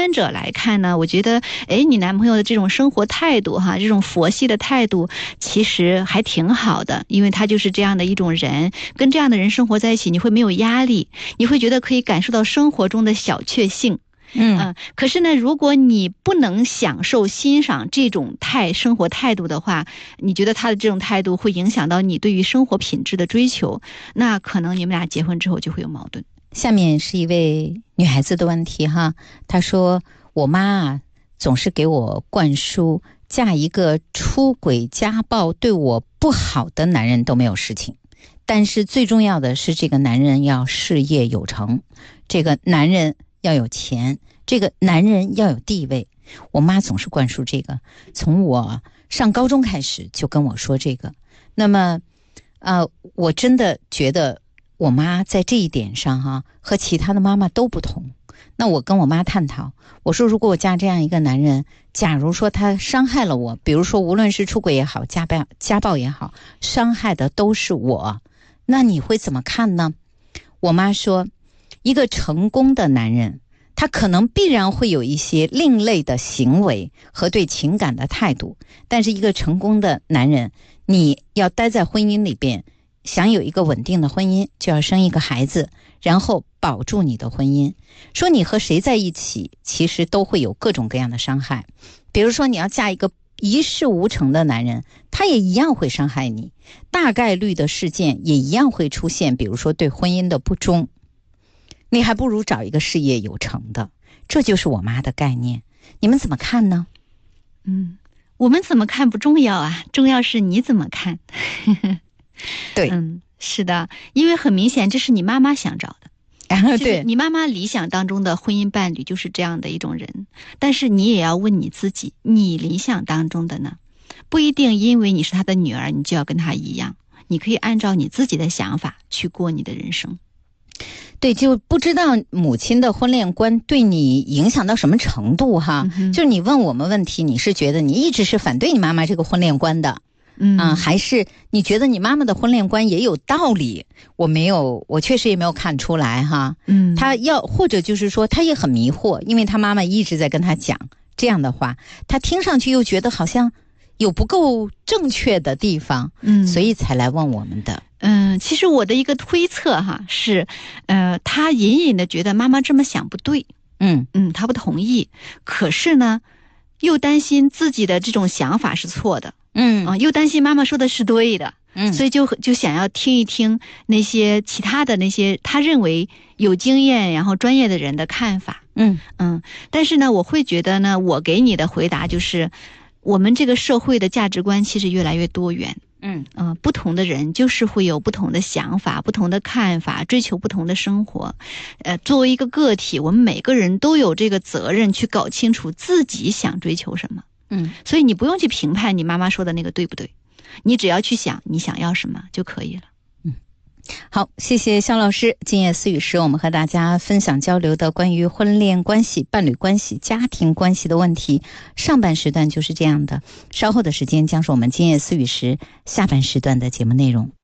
观者来看呢，我觉得你男朋友的这种生活态度哈，这种佛系的态度其实还挺好的，因为他就是这样的一种人，跟这样的人生活在一起，你会没有压力，你会觉得可以感受到生活中的小确幸。可是呢，如果你不能享受欣赏这种生活态度的话，你觉得他的这种态度会影响到你对于生活品质的追求，那可能你们俩结婚之后就会有矛盾。 下面是一位女孩子的问题哈，她说我妈总是给我灌输嫁一个出轨家暴对我不好的男人都没有事情，但是最重要的是这个男人要事业有成，这个男人要有钱，这个男人要有地位。我妈总是灌输这个，从我上高中开始就跟我说这个。那么我真的觉得我妈在这一点上和其他的妈妈都不同。那我跟我妈探讨，我说如果我嫁这样一个男人，假如说他伤害了我，比如说无论是出轨也好，家暴也好，伤害的都是我，那你会怎么看呢？我妈说，一个成功的男人，他可能必然会有一些另类的行为和对情感的态度，但是一个成功的男人，你要待在婚姻里边，想有一个稳定的婚姻，就要生一个孩子，然后保住你的婚姻。说你和谁在一起，其实都会有各种各样的伤害。比如说你要嫁一个一事无成的男人，他也一样会伤害你，大概率的事件也一样会出现，比如说对婚姻的不忠。你还不如找一个事业有成的，这就是我妈的概念。你们怎么看呢？ 我们怎么看不重要啊，重要是你怎么看。 对， 是的，因为很明显这是你妈妈想找的。 对， 你妈妈理想当中的婚姻伴侣就是这样的一种人，但是你也要问你自己，你理想当中的呢？不一定因为你是她的女儿，你就要跟她一样，你可以按照你自己的想法去过你的人生。 对，就不知道母亲的婚恋观对你影响到什么程度哈。就是你问我们问题，你是觉得你一直是反对你妈妈这个婚恋观的，还是你觉得你妈妈的婚恋观也有道理？我确实也没有看出来哈。他或者就是说他也很迷惑，因为他妈妈一直在跟他讲这样的话，他听上去又觉得好像有不够正确的地方，所以才来问我们的。 其实我的一个推测是，他隐隐的觉得妈妈这么想不对，他不同意，可是呢，又担心自己的这种想法是错的，又担心妈妈说的是对的，所以就想要听一听那些其他的那些他认为有经验然后专业的人的看法，但是呢，我会觉得呢，我给你的回答就是，我们这个社会的价值观其实越来越多元。不同的人就是会有不同的想法，不同的看法，追求不同的生活。作为一个个体，我们每个人都有这个责任去搞清楚自己想追求什么。所以你不用去评判你妈妈说的那个对不对，你只要去想你想要什么就可以了。 好，谢谢肖老师。今夜思语时，我们和大家分享交流的关于婚恋关系、伴侣关系、家庭关系的问题。上半时段就是这样的，稍后的时间将是我们今夜思语时下半时段的节目内容。